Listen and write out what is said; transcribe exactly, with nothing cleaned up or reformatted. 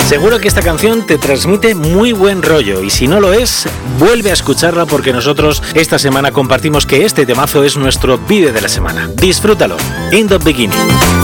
Seguro que esta canción te transmite muy buen rollo y si no lo es, vuelve a escucharla porque nosotros esta semana compartimos que este temazo es nuestro vídeo de la semana. Disfrútalo. In the Beginning.